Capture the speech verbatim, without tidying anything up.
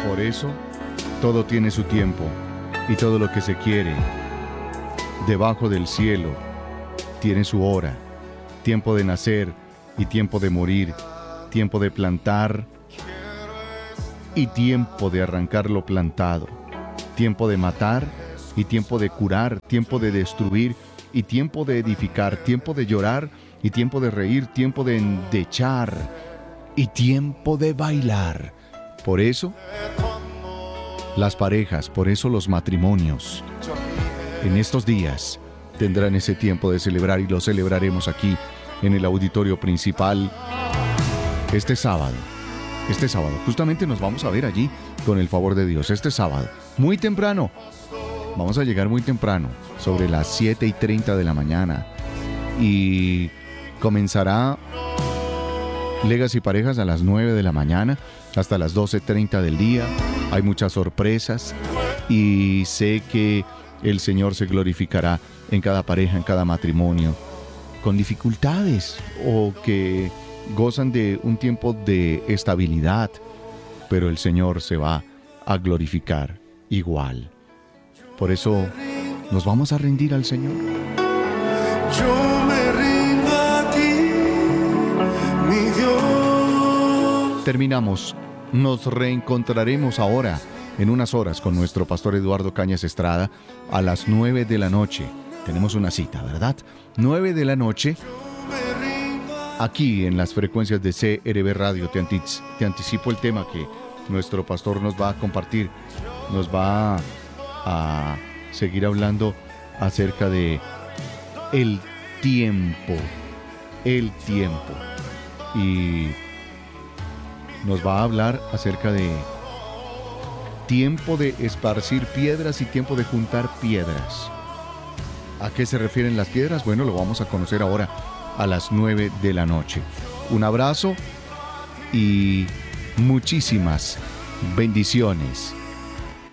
Por eso, todo tiene su tiempo y todo lo que se quiere debajo del cielo tiene su hora. Tiempo de nacer y tiempo de morir. Tiempo de plantar y tiempo de arrancar lo plantado. Tiempo de matar y tiempo de curar. Tiempo de destruir y tiempo de edificar. Tiempo de llorar y tiempo de reír. Tiempo de endechar y tiempo de bailar. Por eso, las parejas, por eso los matrimonios, en estos días tendrán ese tiempo de celebrar y lo celebraremos aquí en el auditorio principal este sábado. Este sábado, justamente nos vamos a ver allí con el favor de Dios. Este sábado, muy temprano, vamos a llegar muy temprano, sobre las siete y treinta de la mañana, y comenzará Legacy Parejas a las nueve de la mañana hasta las doce y treinta del día. Hay muchas sorpresas y sé que el Señor se glorificará en cada pareja, en cada matrimonio, con dificultades o que gozan de un tiempo de estabilidad, pero el Señor se va a glorificar igual. Por eso nos vamos a rendir al Señor. Yo me rindo a ti, mi Dios. Terminamos. Nos reencontraremos ahora en unas horas con nuestro pastor Eduardo Cañas Estrada a las nueve de la noche. Tenemos una cita, ¿verdad? nueve de la noche, aquí en las frecuencias de C R B Radio. Te, antic- te anticipo el tema que nuestro pastor nos va a compartir. Nos va a seguir hablando acerca de el tiempo. El tiempo. Y nos va a hablar acerca de tiempo de esparcir piedras y tiempo de juntar piedras. ¿A qué se refieren las piedras? Bueno, lo vamos a conocer ahora a las nueve de la noche. Un abrazo y muchísimas bendiciones.